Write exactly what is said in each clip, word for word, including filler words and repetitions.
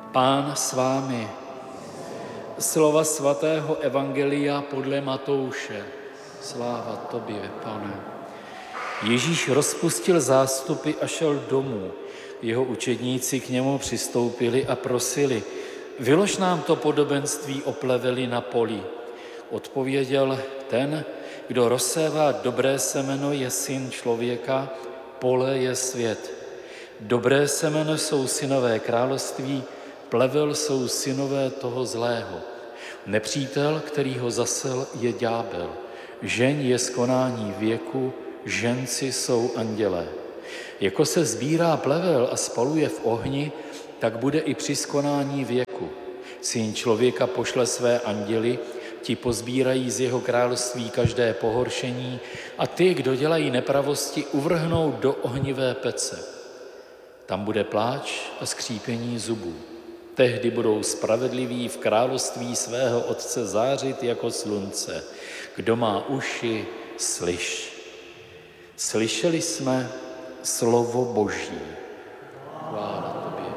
Pán s vámi. Slova svatého evangelia podle Matouše. Sláva tobě, Pane. Ježíš rozpustil zástupy a šel domů. Jeho učedníci k němu přistoupili a prosili: vylož nám to podobenství o pleveli na poli. Odpověděl: ten, kdo rozsévá dobré semeno, je syn člověka, pole je svět. Dobré semeno jsou synové království, plevel jsou synové toho zlého. Nepřítel, který ho zasel, je ďábel. Žeň je z konání věku, ženci jsou andělé. Jako se sbírá plevel a spaluje v ohni, tak bude i při skonání věku. Syn člověka pošle své anděly, ti pozbírají z jeho království každé pohoršení a ty, kdo dělají nepravosti, uvrhnou do ohnivé pece. Tam bude pláč a skřípění zubů. Tehdy budou spravedliví v království svého Otce zářit jako slunce. Kdo má uši, slyš. Slyšeli jsme slovo Boží. Chvála tobě.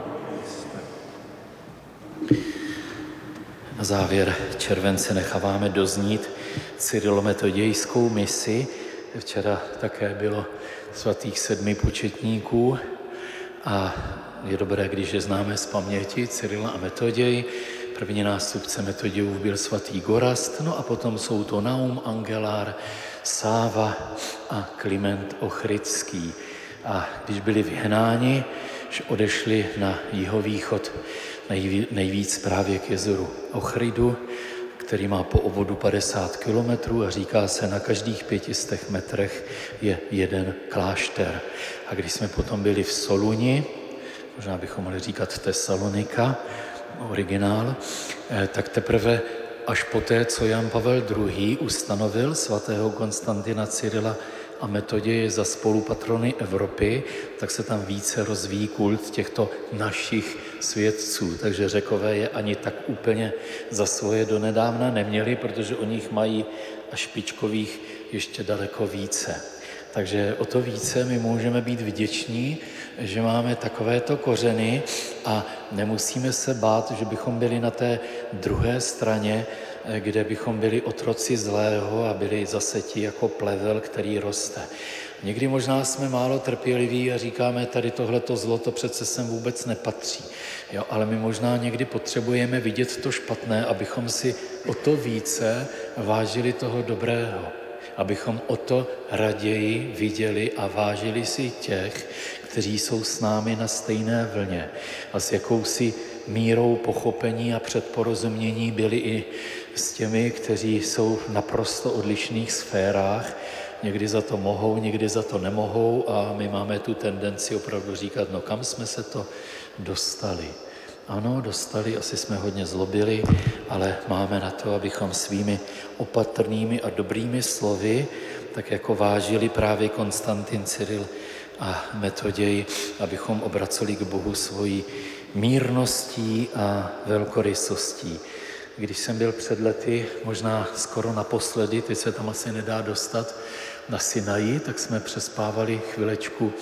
Na závěr července necháváme doznít cyrilometodějskou misi. Včera také bylo svatých sedmi početníků a je dobré, když je známe z paměti Cyrila a Metoděj. První nástupce Metodějův byl svatý Gorast, no a potom jsou to Naum Angelár, Sáva a Kliment Ochridský. A když byli vyhnáni, že odešli na jihovýchod, nejvíc právě k jezeru Ochridu, který má po obvodu padesát kilometrů a říká se, na každých pětistech metrech je jeden klášter. A když jsme potom byli v Soluni, možná bychom mohli říkat Tesalonika, originál, tak teprve až poté, co Jan Pavel druhý. ustanovil svatého Konstantina Cyrila a Metoděje za spolupatrony Evropy, tak se tam více rozvíjí kult těchto našich svědců. Takže Řekové je ani tak úplně za svoje donedávna neměli, protože o nich mají a špičkových ještě daleko více. Takže o to více my můžeme být vděční, že máme takovéto kořeny a nemusíme se bát, že bychom byli na té druhé straně, kde bychom byli otroci zlého a byli zaseti jako plevel, který roste. Někdy možná jsme málo trpěliví a říkáme, tady tohleto zlo, to přece sem vůbec nepatří. Jo, ale my možná někdy potřebujeme vidět to špatné, abychom si o to více vážili toho dobrého. Abychom o to raději viděli a vážili si těch, kteří jsou s námi na stejné vlně. A s jakousi mírou pochopení a předporozumění byli i s těmi, kteří jsou v naprosto odlišných sférách. Někdy za to mohou, někdy za to nemohou a my máme tu tendenci opravdu říkat, no kam jsme se to dostali. Ano, dostali, asi jsme hodně zlobili, ale máme na to, abychom svými opatrnými a dobrými slovy, tak jako vážili právě Konstantin Cyril a Metoděj, abychom obraceli k Bohu svojí mírností a velkorysostí. Když jsem byl před lety, možná skoro naposledy, teď se tam asi nedá dostat, na Sinaji, tak jsme přespávali chvilečku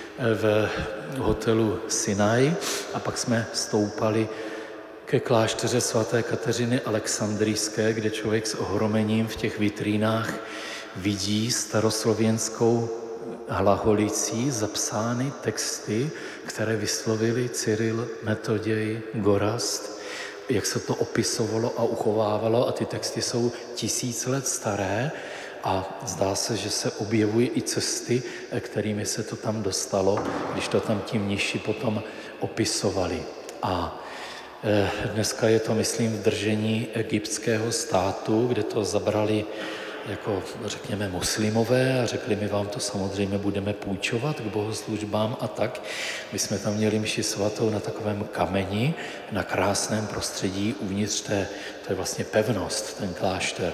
v hotelu Sinaj a pak jsme stoupali ke klášteře svaté Kateřiny Alexandrijské, kde člověk s ohromením v těch vitrínách vidí staroslověnskou hlaholicí zapsány texty, které vyslovili Cyril, Metoděj, Gorast, jak se to opisovalo a uchovávalo a ty texty jsou tisíc let staré a zdá se, že se objevují i cesty, kterými se to tam dostalo, když to tam ti mniši potom opisovali. A dneska je to, myslím, v držení egyptského státu, kde to zabrali jako, řekněme, muslimové a řekli, my vám to samozřejmě budeme půjčovat k bohoslužbám a tak. My jsme tam měli mši svatou na takovém kameni, na krásném prostředí uvnitř té, to je vlastně pevnost, ten klášter.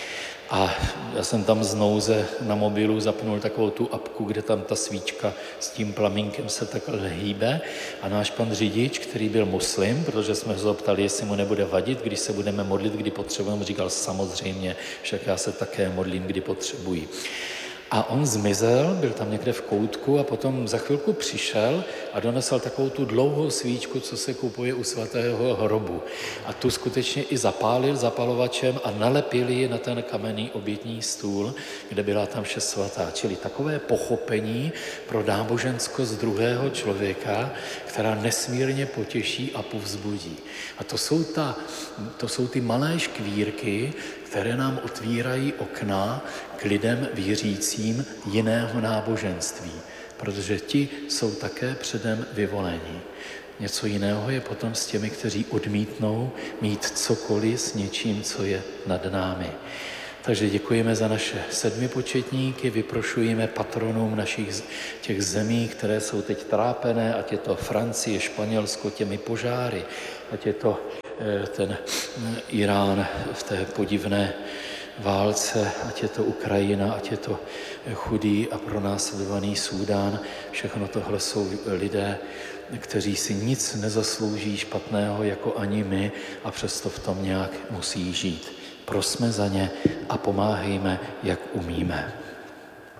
A já jsem tam z nouze na mobilu zapnul takovou tu apku, kde tam ta svíčka s tím plamínkem se takhle hýbe a náš pan řidič, který byl muslim, protože jsme ho ptali, jestli mu nebude vadit, když se budeme modlit, kdy potřebujeme, říkal samozřejmě, však já se také modlím, kdy potřebuji. A on zmizel, byl tam někde v koutku a potom za chvilku přišel a donesl takovou tu dlouhou svíčku, co se kupuje u svatého hrobu. A tu skutečně i zapálil zapalovačem a nalepili ji na ten kamenný obětní stůl, kde byla tam mše svatá. Čili takové pochopení pro náboženskost druhého člověka, která nesmírně potěší a povzbudí. A to jsou, ta, to jsou ty malé škvírky, které nám otvírají okna k lidem věřícím jiného náboženství, protože ti jsou také předem vyvolení. Něco jiného je potom s těmi, kteří odmítnou mít cokoliv s něčím, co je nad námi. Takže děkujeme za naše sedmipočetníky, vyprošujeme patronům našich těch zemí, které jsou teď trápené, ať je to Francie, Španělsko těmi požáry, ať je to ten Irán v té podivné válce, ať je to Ukrajina, ať je to chudý a pronásledovaný Súdán. Všechno tohle jsou lidé, kteří si nic nezaslouží špatného jako ani my a přesto v tom nějak musí žít. Prosme za ně a pomáhejme, jak umíme.